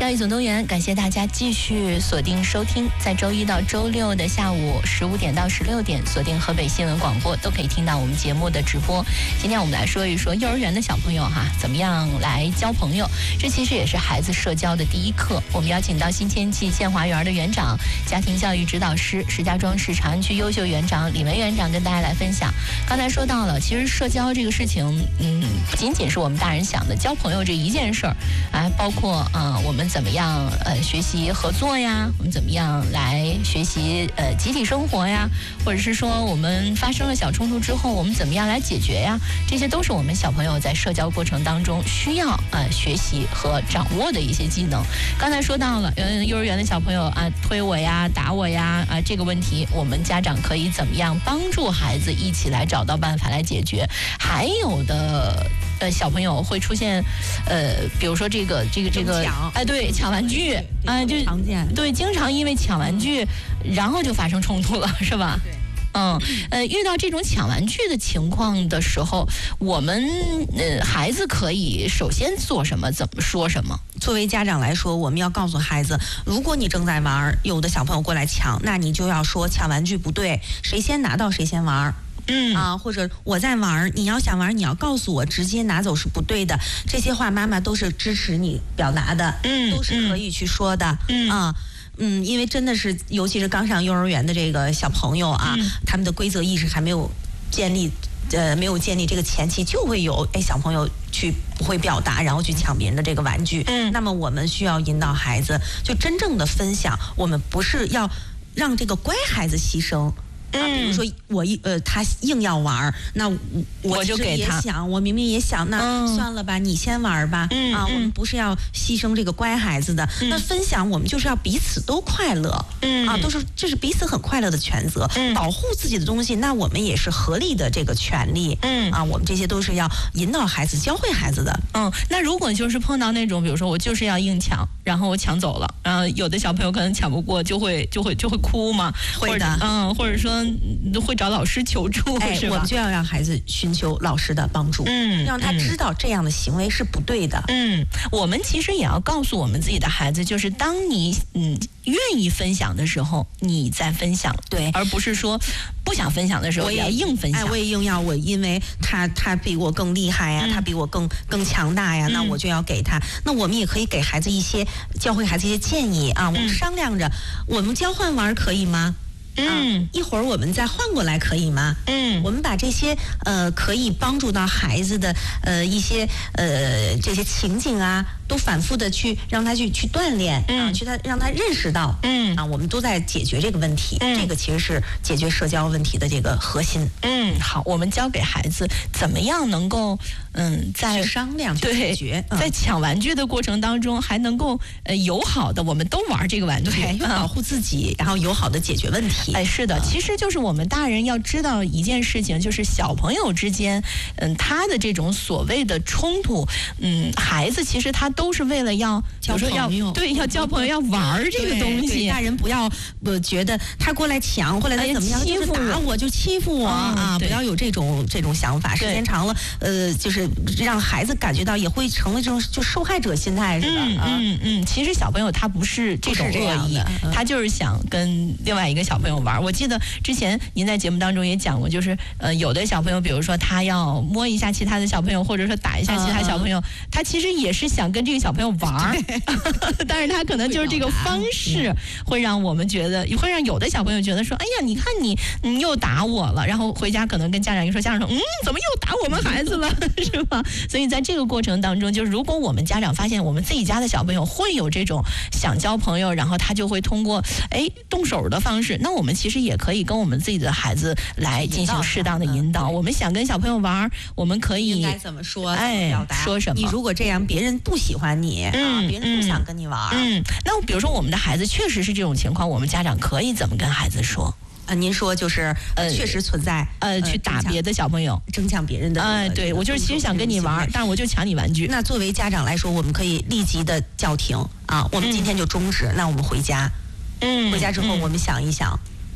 教育总动员，感谢大家继续锁定收听，在周一到周六的下午15点到16点，锁定河北新闻广播，都可以听到我们节目的直播。今天我们来说一说幼儿园的小朋友怎么样来交朋友，这其实也是孩子社交的第一课。我们邀请到新天气建华园的园长、家庭教育指导师、石家庄市长安区优秀园长李文园长跟大家来分享。刚才说到了，其实社交这个事情，不仅仅是我们大人想的，交朋友这一件事儿，包括我们怎么样学习合作呀，我们怎么样来学习集体生活呀，或者是说我们发生了小冲突之后，我们怎么样来解决呀，这些都是我们小朋友在社交过程当中需要学习和掌握的一些技能。刚才说到了幼儿园的小朋友推我呀打我呀这个问题，我们家长可以怎么样帮助孩子一起来找到办法来解决。还有的小朋友会出现比如说这个对，抢玩具就常见， 对，经常因为抢玩具然后就发生冲突了，是吧？遇到这种抢玩具的情况的时候，我们孩子可以首先做什么，怎么说什么？ 作为家长来说，我们要告诉孩子，如果你正在玩，有的小朋友过来抢，那你就要说抢玩具不对，谁先拿到谁先玩。或者我在玩，你要想玩，你要告诉我，直接拿走是不对的。这些话妈妈都是支持你表达的，都是可以去说的，因为真的是，尤其是刚上幼儿园的这个小朋友他们的规则意识还没有建立，没有建立这个前期，就会有小朋友去不会表达，然后去抢别人的这个玩具。那么我们需要引导孩子，就真正的分享，我们不是要让这个乖孩子牺牲。比如说他硬要玩，那我就给他。 我明明也想，那算了吧，你先玩吧。我们不是要牺牲这个乖孩子的。那分享，我们就是要彼此都快乐。这是彼此很快乐的权责。保护自己的东西，那我们也是合理的这个权利。我们这些都是要引导孩子、教会孩子的。 那如果就是碰到那种，比如说我就是要硬抢，然后我抢走了，然后有的小朋友可能抢不过，就会哭嘛， 会的， 或者说会找老师求助，是吧？ 我们就要让孩子寻求老师的帮助，让他知道这样的行为是不对的。 我们其实也要告诉我们自己的孩子，就是当你愿意分享的时候，你在分享，对，而不是说不想分享的时候也要硬分享。 我也硬要，因为他比我更厉害呀，他比我更强大呀，那我就要给他。那我们也可以给孩子教会孩子一些建议我们商量着，我们交换玩可以吗？一会儿我们再换过来可以吗？我们把这些可以帮助到孩子的一些这些情景都反复的去让他去锻炼让他认识到我们都在解决这个问题，这个其实是解决社交问题的这个核心。 好，我们教给孩子怎么样能够在去商量去解决， 在抢玩具的过程当中还能够友好的，我们都玩这个玩具， 保护自己，然后友好的解决问题。 是的，其实就是我们大人要知道一件事情，就是小朋友之间他的这种所谓的冲突，孩子其实他都是为了要交朋友， 要交朋友，要玩这个东西。 大人不要觉得他过来抢，或者他怎么样， 欺负打我就欺负我不要有这种想法。时间长了，就是让孩子感觉到也会成为这种就受害者心态似的。 其实小朋友他不是这种恶意，他就是想跟另外一个小朋友玩。我记得之前您在节目当中也讲过，就是有的小朋友，比如说他要摸一下其他的小朋友，或者说打一下其他小朋友，他其实也是想跟这个小朋友玩，但是他可能就是这个方式会让我们觉得，会让有的小朋友觉得说，哎呀，你看你又打我了，然后回家可能跟家长一说，家长说，怎么又打我们孩子了，是吧？所以在这个过程当中，就是如果我们家长发现我们自己家的小朋友会有这种想交朋友，然后他就会通过动手的方式，那我们其实也可以跟我们自己的孩子来进行适当的引导。我们想跟小朋友玩，我们可以应该怎么说？表达说什么？ 你如果这样，别人不喜欢你，别人不想跟你玩。 那比如说我们的孩子确实是这种情况，我们家长可以怎么跟孩子说？ 您说就是确实存在去打别的小朋友， 争抢别人的对，我就是其实想跟你玩，但是我就抢你玩具。 那作为家长来说，我们可以立即的叫停我们今天就终止，那我们回家。回家之后我们想一想，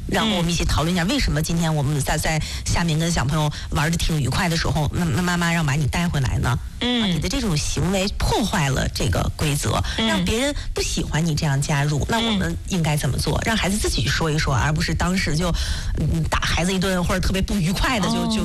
然后我们一起讨论一下，为什么今天我们在下面跟小朋友玩的挺愉快的时候，那妈妈让把你带回来呢？你的这种行为破坏了这个规则，让别人不喜欢你这样加入，那我们应该怎么做？让孩子自己说一说，而不是当时就打孩子一顿，或者特别不愉快的就